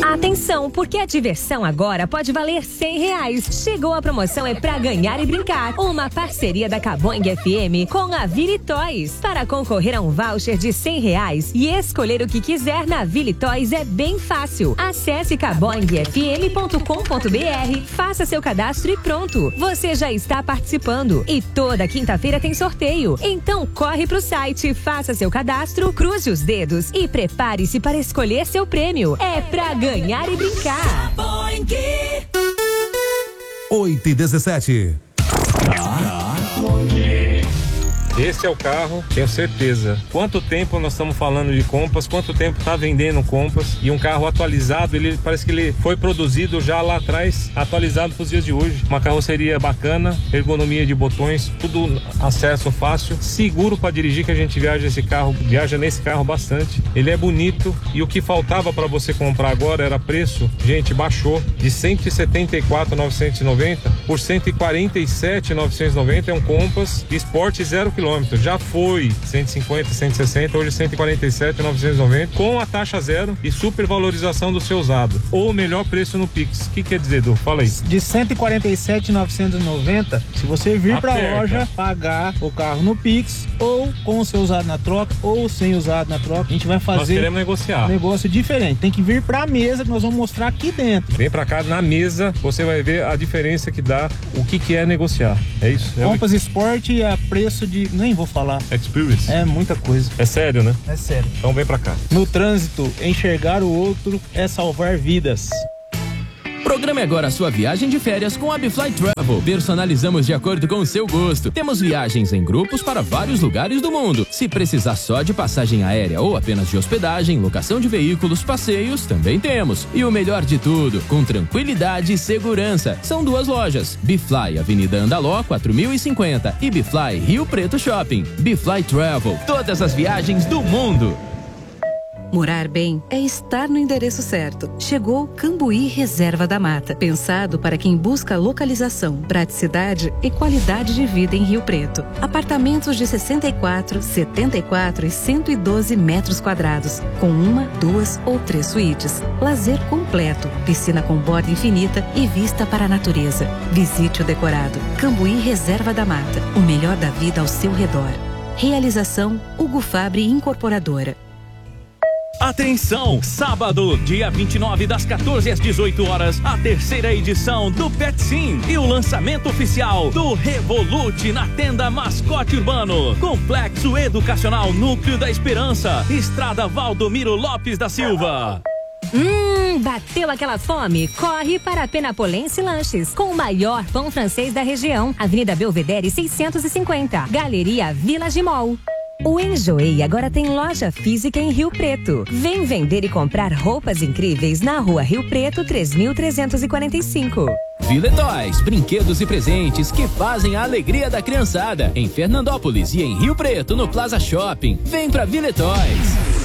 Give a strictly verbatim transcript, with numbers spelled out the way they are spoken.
Atenção, porque a diversão agora pode valer cem reais. Chegou a promoção É Pra Ganhar e Brincar. Uma parceria da Caboing F M com a Vili Toys. Para concorrer a um voucher de cem reais e escolher o que quiser na Vili Toys é bem fácil. Acesse caboing f m ponto com ponto b r, faça seu cadastro e pronto. Você já está participando. E toda quinta-feira tem sorteio. Então corre pro site, faça seu cadastro, cruze os dedos e prepare-se para escolher seu prêmio. É pra ganhar e brincar. oito e dezessete. Esse é o carro, tenho certeza. Quanto tempo nós estamos falando de Compass, quanto tempo está vendendo Compass, e um carro atualizado, ele parece que ele foi produzido já lá atrás, atualizado para os dias de hoje. Uma carroceria bacana, ergonomia de botões, tudo acesso fácil, seguro para dirigir, que a gente viaja esse carro, viaja nesse carro bastante. Ele é bonito, e o que faltava para você comprar agora era preço, gente, baixou de cento e setenta e quatro mil novecentos e noventa por cento e quarenta e sete mil novecentos e noventa. É um Compass Sport zero quilômetro. Já foi cento e cinquenta, cento e sessenta, hoje cento e quarenta e sete mil novecentos e noventa, com a taxa zero e supervalorização do seu usado. Ou melhor preço no Pix. O que quer dizer, Edu? Fala aí. De cento e quarenta e sete mil novecentos e noventa, se você vir para a loja, pagar o carro no Pix, ou com o seu usado na troca, ou sem usado na troca, a gente vai fazer. Nós queremos negociar. Um negócio diferente. Tem que vir para a mesa que nós vamos mostrar aqui dentro. Vem para cá na mesa, você vai ver a diferença que dá, o que que é negociar. É isso? É Compass o... Sport a preço de... Nem vou falar. Experience. É muita coisa. É sério, né? É sério. Então vem pra cá. No trânsito, enxergar o outro é salvar vidas. Programe agora a sua viagem de férias com a Bifly Travel. Personalizamos de acordo com o seu gosto. Temos viagens em grupos para vários lugares do mundo. Se precisar só de passagem aérea ou apenas de hospedagem, locação de veículos, passeios, também temos. E o melhor de tudo, com tranquilidade e segurança. São duas lojas. Bifly, Avenida Andaló, quatro mil e cinquenta e Bifly Rio Preto Shopping. Bifly Travel. Todas as viagens do mundo. Morar bem é estar no endereço certo. Chegou Cambuí Reserva da Mata, pensado para quem busca localização, praticidade e qualidade de vida em Rio Preto. Apartamentos de sessenta e quatro, setenta e quatro e cento e doze metros quadrados, com uma, duas ou três suítes. Lazer completo, piscina com borda infinita e vista para a natureza. Visite o decorado Cambuí Reserva da Mata, o melhor da vida ao seu redor. Realização Hugo Fabri Incorporadora. Atenção! Sábado, dia vinte e nove, das quatorze às dezoito horas, a terceira edição do Pet Sim e o lançamento oficial do Revolute na tenda Mascote Urbano. Complexo Educacional Núcleo da Esperança, Estrada Valdomiro Lopes da Silva. Hum, bateu aquela fome? Corre para a Penapolense Lanches, com o maior pão francês da região. Avenida Belvedere seiscentos e cinquenta, Galeria Village Mall. O Enjoei agora tem loja física em Rio Preto. Vem vender e comprar roupas incríveis na Rua Rio Preto, três mil trezentos e quarenta e cinco. Vile Toys, brinquedos e presentes que fazem a alegria da criançada. Em Fernandópolis e em Rio Preto, no Plaza Shopping. Vem pra Vile Toys.